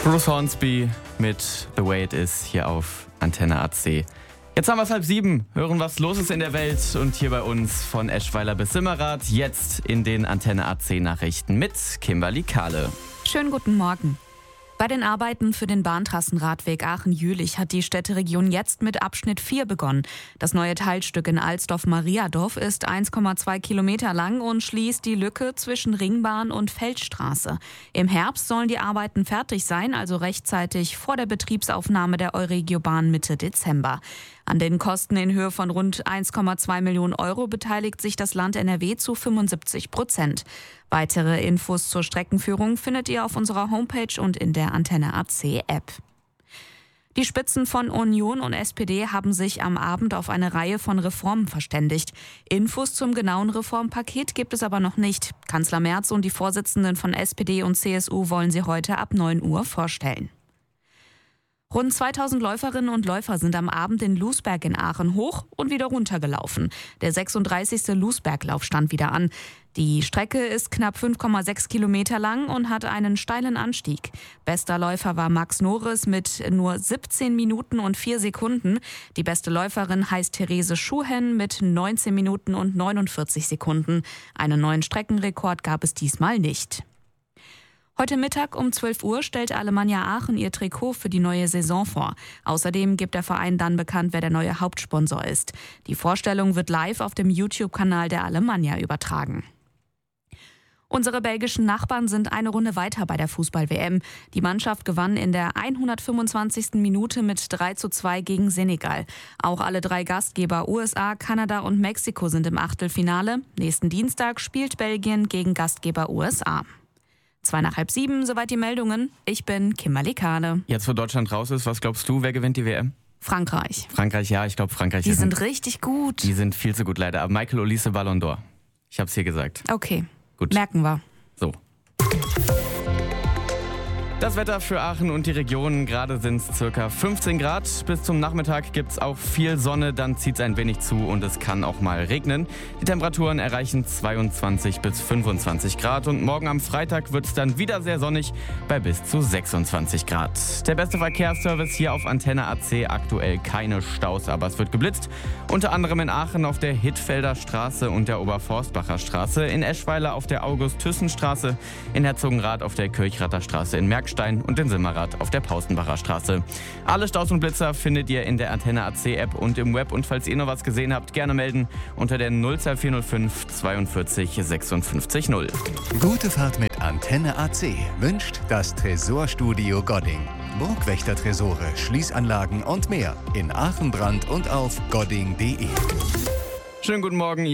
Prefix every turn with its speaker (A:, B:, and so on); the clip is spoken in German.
A: Bruce Hornsby mit The Way It Is hier auf Antenne AC. Jetzt haben wir es 6:30, hören, was los ist in der Welt und hier bei uns von Eschweiler bis Simmerath, jetzt in den Antenne AC Nachrichten mit Kimberly Kahle.
B: Schönen guten Morgen. Bei den Arbeiten für den Bahntrassenradweg Aachen-Jülich hat die Städteregion jetzt mit Abschnitt 4 begonnen. Das neue Teilstück in Alsdorf-Mariadorf ist 1,2 Kilometer lang und schließt die Lücke zwischen Ringbahn und Feldstraße. Im Herbst sollen die Arbeiten fertig sein, also rechtzeitig vor der Betriebsaufnahme der Euregiobahn Mitte Dezember. An den Kosten in Höhe von rund 1,2 Millionen Euro beteiligt sich das Land NRW zu 75%. Weitere Infos zur Streckenführung findet ihr auf unserer Homepage und in der Antenne AC App. Die Spitzen von Union und SPD haben sich am Abend auf eine Reihe von Reformen verständigt. Infos zum genauen Reformpaket gibt es aber noch nicht. Kanzler Merz und die Vorsitzenden von SPD und CSU wollen sie heute ab 9 Uhr vorstellen. Rund 2000 Läuferinnen und Läufer sind am Abend in Lousberg in Aachen hoch und wieder runtergelaufen. Der 36. Lousberglauf stand wieder an. Die Strecke ist knapp 5,6 Kilometer lang und hat einen steilen Anstieg. Bester Läufer war Max Norris mit nur 17 Minuten und 4 Sekunden. Die beste Läuferin heißt Therese Schuhen mit 19 Minuten und 49 Sekunden. Einen neuen Streckenrekord gab es diesmal nicht. Heute Mittag um 12 Uhr stellt Alemannia Aachen ihr Trikot für die neue Saison vor. Außerdem gibt der Verein dann bekannt, wer der neue Hauptsponsor ist. Die Vorstellung wird live auf dem YouTube-Kanal der Alemannia übertragen. Unsere belgischen Nachbarn sind eine Runde weiter bei der Fußball-WM. Die Mannschaft gewann in der 125. Minute mit 3:2 gegen Senegal. Auch alle 3 Gastgeber USA, Kanada und Mexiko sind im Achtelfinale. Nächsten Dienstag spielt Belgien gegen Gastgeber USA. 6:30, soweit die Meldungen. Ich bin Kimberly Kahle.
A: Jetzt, wo Deutschland raus ist, was glaubst du, wer gewinnt die WM?
B: Frankreich.
A: Frankreich, ja, ich glaube Frankreich.
B: Die sind richtig gut.
A: Die sind viel zu gut leider. Aber Michael Olise Ballon d'Or. Ich habe es hier gesagt.
B: Okay,
A: Gut.
B: merken wir.
A: So. Das Wetter für Aachen und die Region, gerade sind es ca. 15 Grad. Bis zum Nachmittag gibt es auch viel Sonne, dann zieht es ein wenig zu und es kann auch mal regnen. Die Temperaturen erreichen 22 bis 25 Grad und morgen am Freitag wird es dann wieder sehr sonnig bei bis zu 26 Grad. Der beste Verkehrsservice hier auf Antenne AC, aktuell keine Staus, aber es wird geblitzt. Unter anderem in Aachen auf der Hittfelder Straße und der Oberforstbacher Straße, in Eschweiler auf der August-Thyssen-Straße, in Herzogenrath auf der Kirchrather Straße in Merkstein und in Simmerath auf der Pausenbacher Straße. Alle Staus und Blitzer findet ihr in der Antenne AC App und im Web. Und falls ihr noch was gesehen habt, gerne melden unter der 02405 42 56 0.
C: Gute Fahrt mit Antenne AC wünscht das Tresorstudio Godding. Burgwächter-Tresore, Schließanlagen und mehr in Aachen, Brand und auf godding.de.
A: Schönen guten Morgen.